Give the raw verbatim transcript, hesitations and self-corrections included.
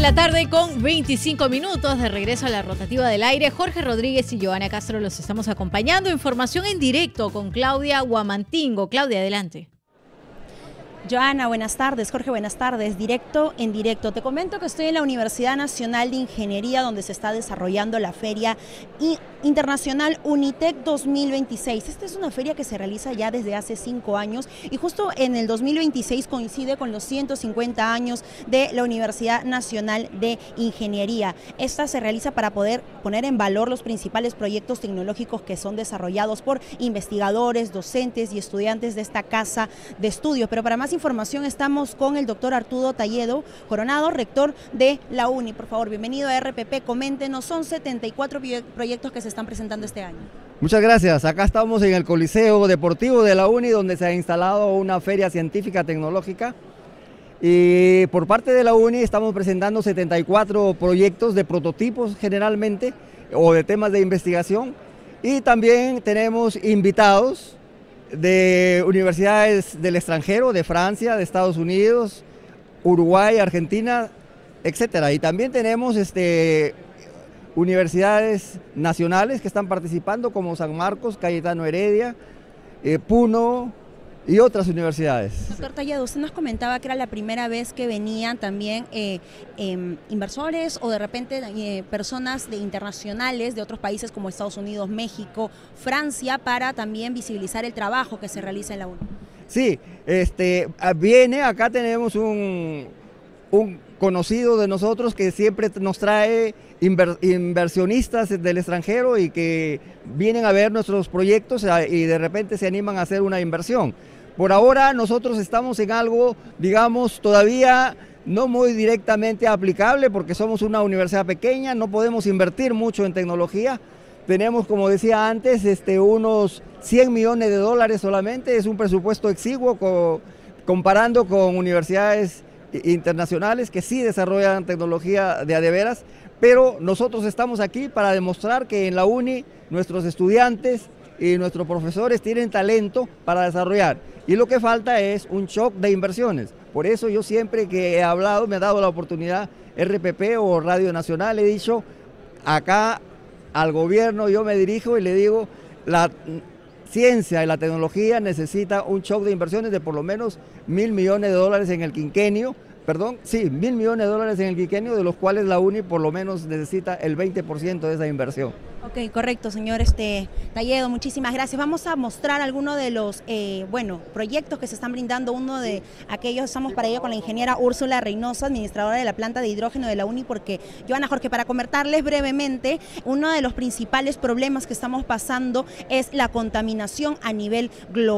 la tarde con veinticinco minutos de regreso a la rotativa del aire. Jorge Rodríguez y Joana Castro los estamos acompañando. Información en directo con Claudia Guamantingo. Claudia, adelante. Joana, buenas tardes. Jorge, buenas tardes. Directo en directo. Te comento que estoy en la Universidad Nacional de Ingeniería, donde se está desarrollando la Feria Internacional Unitec dos mil veintiséis. Esta es una feria que se realiza ya desde hace cinco años y justo en el dos mil veintiséis coincide con los ciento cincuenta años de la Universidad Nacional de Ingeniería. Esta se realiza para poder poner en valor los principales proyectos tecnológicos que son desarrollados por investigadores, docentes y estudiantes de esta casa de estudio. Pero para más información estamos con el doctor Arturo Talledo Coronado, rector de la UNI. Por favor, bienvenido a R P P, coméntenos, son setenta y cuatro proyectos que se están presentando este año. Muchas gracias, acá estamos en el Coliseo Deportivo de la UNI, donde se ha instalado una feria científica tecnológica, y por parte de la UNI estamos presentando setenta y cuatro proyectos de prototipos generalmente, o de temas de investigación, y también tenemos invitados de universidades del extranjero, de Francia, de Estados Unidos, Uruguay, Argentina, etcétera. Y también tenemos este, universidades nacionales que están participando, como San Marcos, Cayetano Heredia, eh, Puno y otras universidades. Doctor Talledo, usted nos comentaba que era la primera vez que venían también eh, eh, inversores o de repente eh, personas de internacionales de otros países como Estados Unidos, México, Francia, para también visibilizar el trabajo que se realiza en la UNI. Sí, este, viene, acá tenemos un, un conocido de nosotros que siempre nos trae inver, inversionistas del extranjero y que vienen a ver nuestros proyectos y de repente se animan a hacer una inversión. Por ahora nosotros estamos en algo, digamos, todavía no muy directamente aplicable porque somos una universidad pequeña, no podemos invertir mucho en tecnología. Tenemos, como decía antes, este, unos cien millones de dólares solamente, es un presupuesto exiguo co comparando con universidades internacionales que sí desarrollan tecnología de a de veras, pero nosotros estamos aquí para demostrar que en la UNI nuestros estudiantes y nuestros profesores tienen talento para desarrollar, y lo que falta es un shock de inversiones. Por eso yo siempre que he hablado, me ha dado la oportunidad R P P o Radio Nacional, he dicho acá al gobierno, yo me dirijo y le digo, la ciencia y la tecnología necesita un shock de inversiones de por lo menos mil millones de dólares en el quinquenio, perdón, sí, mil millones de dólares en el quinquenio, de los cuales la UNI por lo menos necesita el veinte por ciento de esa inversión. Ok, correcto, señor este, Talledo, muchísimas gracias. Vamos a mostrar algunos de los eh, bueno, proyectos que se están brindando. Uno de aquellos, estamos para ello con la ingeniera Úrsula Reynoso, administradora de la planta de hidrógeno de la UNI, porque, Joana, Jorge, para comentarles brevemente, uno de los principales problemas que estamos pasando es la contaminación a nivel global.